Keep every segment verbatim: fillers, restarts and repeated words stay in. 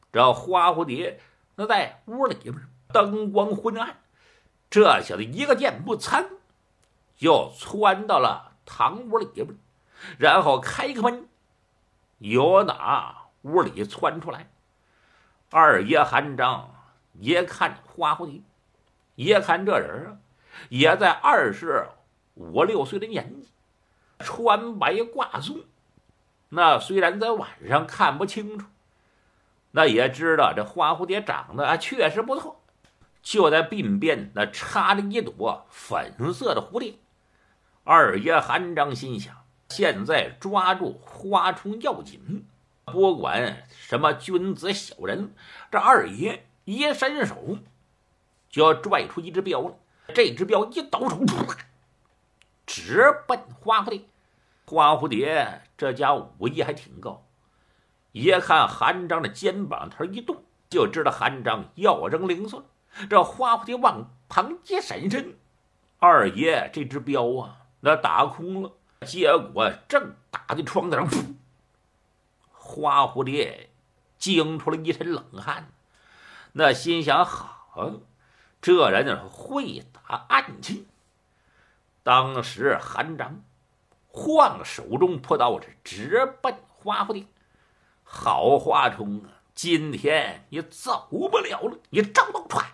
这花蝴蝶那在屋里边，灯光昏暗，这小子一个箭步噌就窜到了堂屋里边，然后开个门，由打屋里窜出来。二爷韩章也看花蝴蝶，也看这人也在二十五六岁的年纪，穿白挂松，那虽然在晚上看不清楚，那也知道这花蝴蝶长得啊确实不错，就在鬓边那插着一朵粉色的蝴蝶。二爷韩章心想，现在抓住花虫要紧，不管什么君子小人，这二爷一伸手就要拽出一只镖了。这只镖一抖手，直奔花蝴蝶。花蝴蝶这家武艺还挺高，一看韩章的肩膀头一动，就知道韩章要扔灵算。这花蝴蝶往旁一闪身，二爷这只镖啊那打空了，结果正打在窗子上，花蝴蝶惊出了一身冷汗，那心想好，这人会打暗器。当时韩章晃手中破刀，是直奔花蝴蝶。好花虫啊，今天你走不了了，你照刀穿。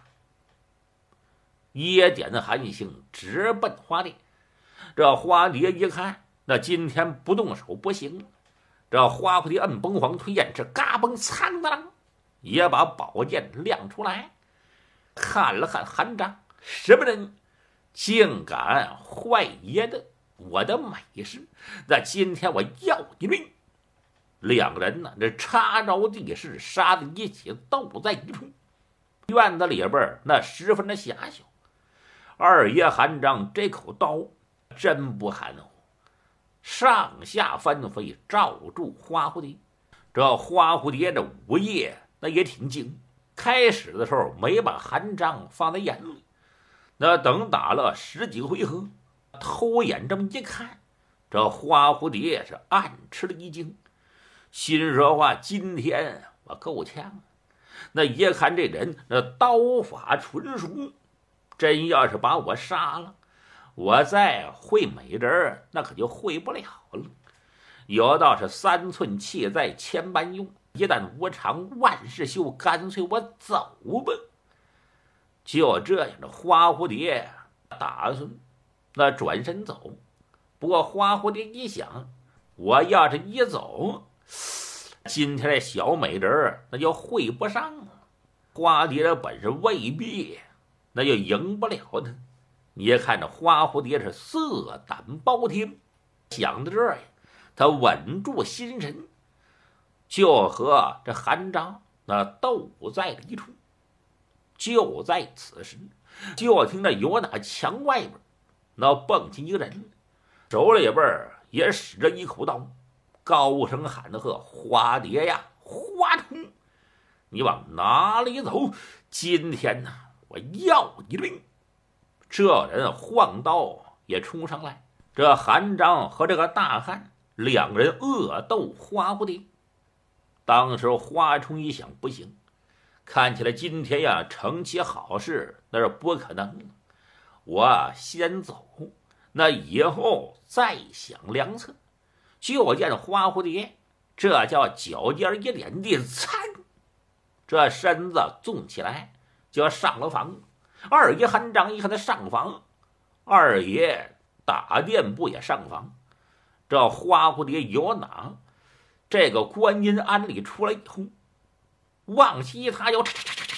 耶点的韩星直奔花蝶。这花蝶一看，那今天不动手不行了。这花蝴蝶摁崩黄推燕翅，嘎嘣苍当啷，也把宝剑亮出来，看了看韩章，什么人竟敢坏爷的我的美事？那今天我要你命！两人呢，这插着地势，杀在一起，斗在一处。院子里边那十分的狭小。二爷韩章这口刀真不含糊，上下翻飞，罩住花蝴蝶。这花蝴蝶的武艺那也挺精，开始的时候没把韩章放在眼里，那等打了十几个回合，偷眼这么一看，这花蝴蝶是暗吃了一惊，心说话，今天我够呛。那一看这人那刀法纯熟，真要是把我杀了，我再会美人那可就会不了了。有道是三寸气在千般用，一旦无常万事休，干脆我走吧。就这样的花蝴蝶打算那转身走，不过花蝴蝶一想，我要是一走，今天的小美人那就会不上了。花蝶的本事未必那就赢不了他。你看这花蝴蝶是色胆包天，想到这儿，他稳住心神，就和这韩章那斗在了一处。就在此时，就听着有那墙外边那蹦起一个人，手里边也使着一口刀，高声喊的和花蝶呀，花虫，你往哪里走？今天呢，我要你的命！这人晃刀也冲上来，这韩章和这个大汉两个人恶斗花蝴蝶。当时花虫一想，不行，看起来今天呀成其好事那是不可能了，我先走，那以后再想良策。就见花蝴蝶这叫脚尖一点地，参这身子纵起来，就要上了房。二爷韩章一看他上房，二爷打店不也上房。这花蝴蝶有哪这个观音庵里出来以后，往西他就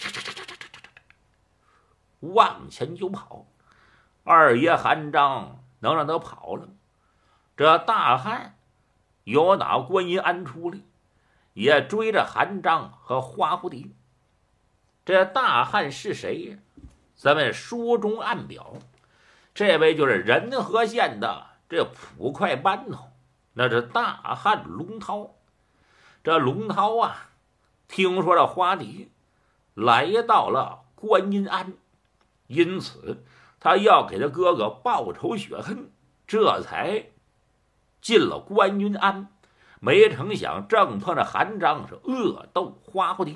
往前就跑。二爷韩章能让他跑了，这大汉有哪观音庵出来，也追着韩章和花蝴蝶。这大汉是谁呀？咱们书中暗表，这位就是仁和县的这捕快班头，那是大汉龙涛。这龙涛啊，听说这花蝶来到了观音庵，因此他要给他哥哥报仇雪恨，这才进了观音庵。没成想正碰着韩章是恶斗花蝴蝶。